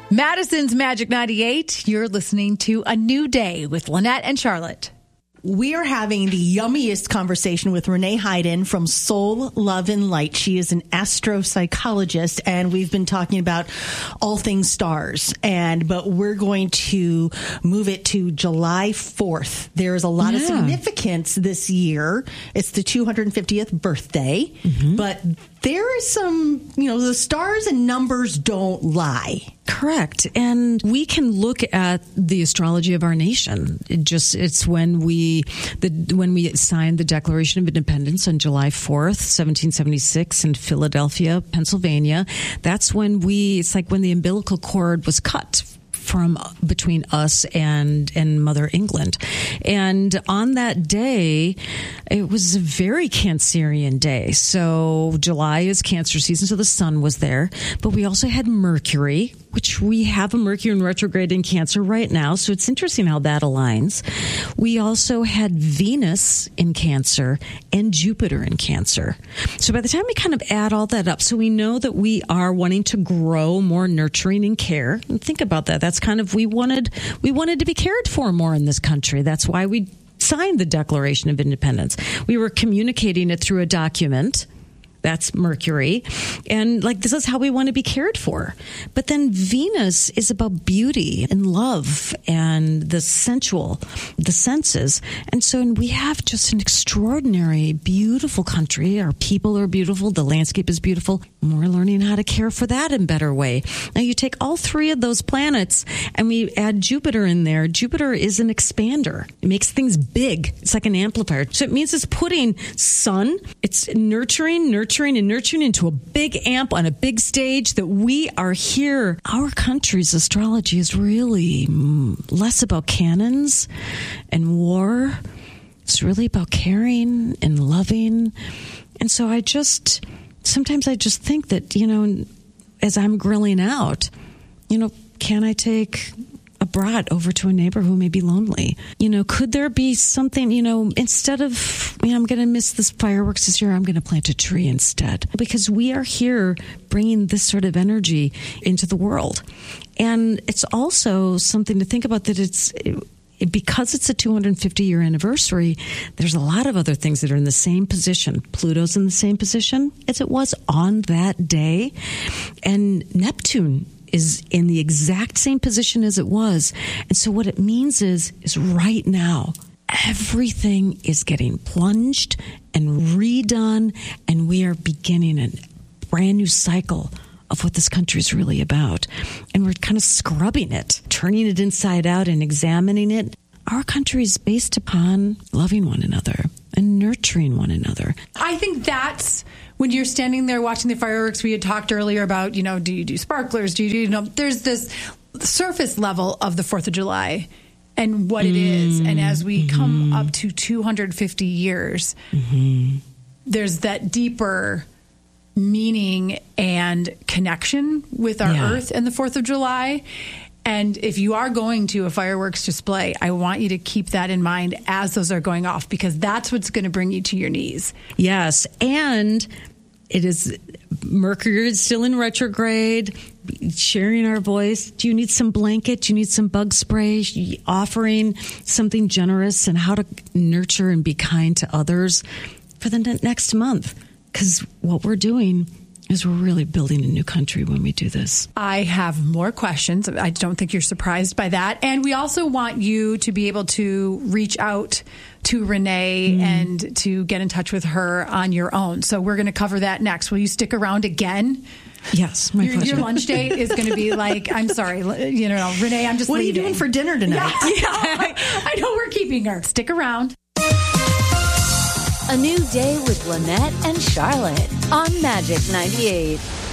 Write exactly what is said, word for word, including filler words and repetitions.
Madison's Magic ninety-eight. You're listening to A New Day with Lynette and Charlotte. We are having the yummiest conversation with Renee Hayden from Soul, Love, and Light. She is an astropsychologist, and we've been talking about all things stars. And but we're going to move it to July fourth. There's a lot yeah. of significance this year. It's the two hundred fiftieth birthday, mm-hmm. but there is some, you know, the stars and numbers don't lie. Correct. And we can look at the astrology of our nation. It just it's when we the when we signed the Declaration of Independence on July fourth, seventeen seventy-six in Philadelphia, Pennsylvania. That's when we it's like when the umbilical cord was cut from between us and and Mother England. And on that day, it was a very Cancerian day. So July is Cancer season, so the sun was there. But we also had Mercury, which we have a Mercury in retrograde in Cancer right now. So it's interesting how that aligns. We also had Venus in Cancer and Jupiter in Cancer. So by the time we kind of add all that up, so we know that we are wanting to grow more nurturing and care. And think about that. That's kind of, we wanted, we wanted to be cared for more in this country. That's why we signed the Declaration of Independence. We were communicating it through a document. That's Mercury. And like, this is how we want to be cared for. But then Venus is about beauty and love and the sensual, the senses. And so we have just an extraordinary, beautiful country. Our people are beautiful. The landscape is beautiful. And we're learning how to care for that in a better way. Now you take all three of those planets and we add Jupiter in there. Jupiter is an expander. It makes things big. It's like an amplifier. So it means it's putting sun, it's nurturing, nurturing, and nurturing into a big amp on a big stage that we are here. Our country's astrology is really less about cannons and war. It's really about caring and loving. And so I just, sometimes I just think that, you know, as I'm grilling out, you know, can I take a brat over to a neighbor who may be lonely? You know, could there be something, you know, instead of, you know, I'm going to miss this fireworks this year, I'm going to plant a tree instead. Because we are here bringing this sort of energy into the world. And it's also something to think about that it's, it, because it's a two hundred fifty year anniversary, there's a lot of other things that are in the same position. Pluto's in the same position as it was on that day. And Neptune is in the exact same position as it was. And so what it means is, is right now, everything is getting plunged and redone, and we are beginning a brand new cycle of what this country is really about. And we're kind of scrubbing it, turning it inside out and examining it. Our country is based upon loving one another and nurturing one another. I think that's when you're standing there watching the fireworks. We had talked earlier about, you know, do you do sparklers? Do you do, you know, there's this surface level of the fourth of July and what it is. And as we mm-hmm. come up to two hundred fifty years, mm-hmm. there's that deeper meaning and connection with our yeah. earth and the fourth of July. And if you are going to a fireworks display, I want you to keep that in mind as those are going off, because that's what's going to bring you to your knees. Yes. And it is, Mercury is still in retrograde, sharing our voice. Do you need some blanket? Do you need some bug spray? Offering something generous and how to nurture and be kind to others for the ne- next month. Because what we're doing is we're really building a new country when we do this. I have more questions. I don't think you're surprised by that. And we also want you to be able to reach out to Renee mm. and to get in touch with her on your own. So we're going to cover that next. Will you stick around again? Yes, my your, pleasure. Your lunch date is going to be like, I'm sorry, you know, Renee, I'm just What leaving. are you doing for dinner tonight? Yeah, yeah, I, I know we're keeping her. Stick around. A New Day with Lynette and Charlotte on Magic ninety-eight.